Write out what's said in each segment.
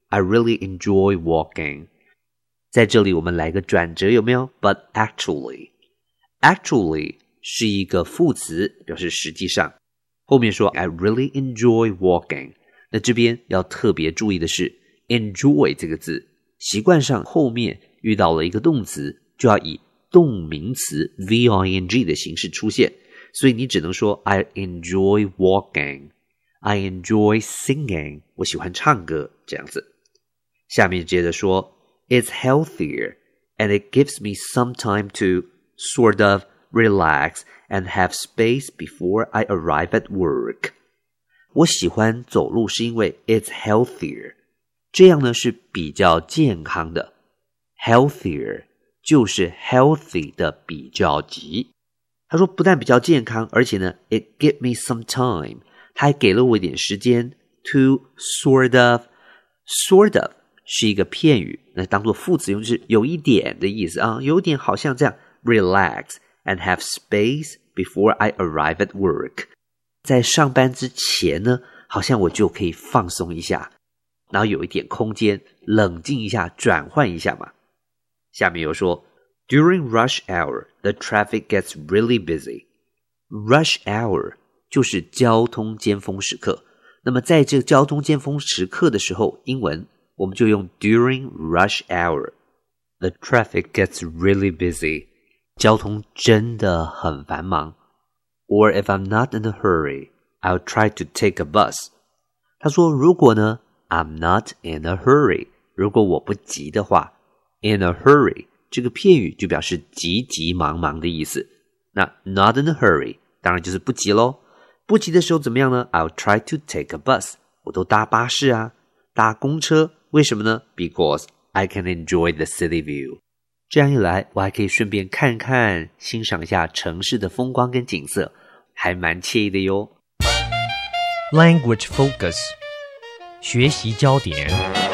I really enjoy walking. 在这里我们来个转折，有没有？ But actually 是一个副词，表示实际上。后面说 I really enjoy walking. 那这边要特别注意的是 enjoy 这个字，习惯上后面遇到了一个动词，就要以动名词 V-I-N-G 的形式出现，所以你只能说 I enjoy walking, I enjoy singing, 我喜欢唱歌，这样子。下面接着说 It's healthier and it gives me some time to sort of relax and have space before I arrive at work. 我喜欢走路是因为 it's healthier, 这样呢是比较健康的。Healthier 就是 healthy 的比较级。他说不但比较健康，而且呢 it give me some time, 他还给了我一点时间 to sort of 是一个片语，那当做副词用，就是有一点的意思啊，有点好像这样 relax and have space before I arrive at work. 在上班之前呢，好像我就可以放松一下，然后有一点空间，冷静一下，转换一下嘛。下面又说 During rush hour, the traffic gets really busy. Rush hour 就是交通尖峰时刻。那么在这个交通尖峰时刻的时候，英文我们就用 during rush hour. The traffic gets really busy. 交通真的很繁忙。Or if I'm not in a hurry, I'll try to take a bus. 他说如果呢 I'm not in a hurry, 如果我不急的话 in a hurry 这个片语就表示急急忙忙的意思。那 not in a hurry 当然就是不急咯。不急的时候怎么样呢？ I'll try to take a bus. 我都搭巴士啊，搭公车，为什么呢？ Because I can enjoy the city view. 这样一来，我还可以顺便看看，欣赏一下城市的风光跟景色，还蛮惬意的哟。 Language focus 学习焦点。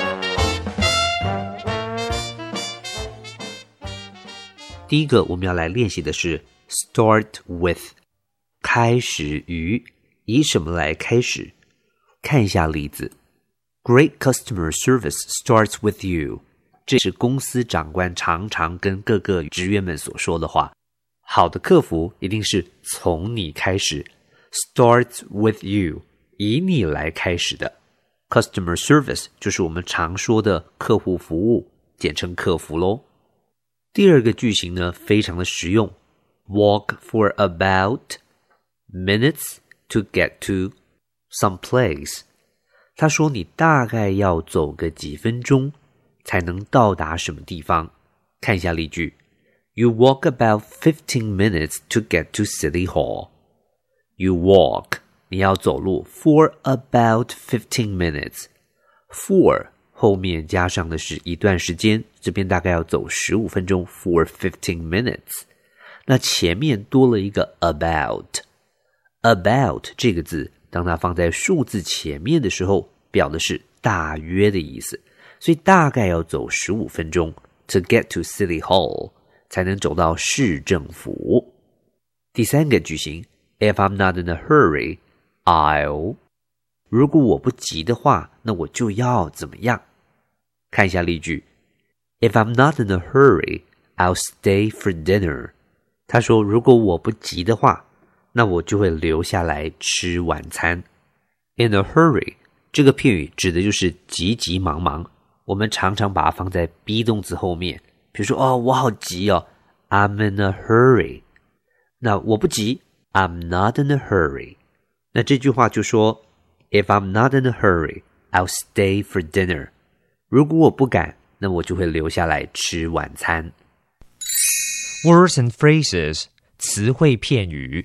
第一个我们要来练习的是 start with 开始于，以什么来开始？看一下例子 Great customer service starts with you. 这是公司长官常常跟各个职员们所说的话。好的客服一定是从你开始 starts with you, 以你来开始的。Customer service 就是我们常说的客户服务，简称客服咯。第二个句型呢非常的实用 Walk for about minutes to get to some place. 他说你大概要走个几分钟才能到达什么地方。看一下例句 You walk about 15 minutes to get to City Hall. You walk 你要走路 for about 15 minutes. For 后面加上的是一段时间，这边大概要走15分钟 for 15 minutes. 那前面多了一个 about. About 这个字当它放在数字前面的时候，表的是大约的意思，所以大概要走15分钟 to get to City Hall 才能走到市政府。第三个句型 If I'm not in a hurry, I'll 如果我不急的话，那我就要怎么样？看一下例句 If I'm not in a hurry, I'll stay for dinner. 他说如果我不急的话，那我就会留下来吃晚餐。In a hurry 这个片语指的就是急急忙忙，我们常常把它放在 be 动词后面，比如说我好急哦 I'm in a hurry. 那我不急 I'm not in a hurry. 那这句话就说 If I'm not in a hurry, I'll stay for dinner. 如果我不赶，那我就会留下来吃晚餐。 Words and phrases 词汇片语。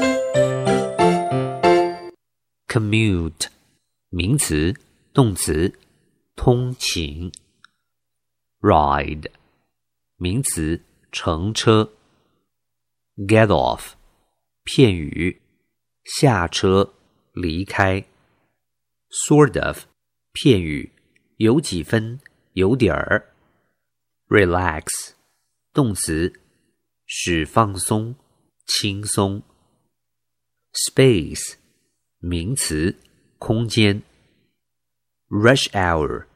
Commute 名词动词通勤。Ride 名词乘车。Get off 片语下车离开。Sort of 片语有几分有点儿。Relax 动词使放松轻松。Space 名词空间。Rush hour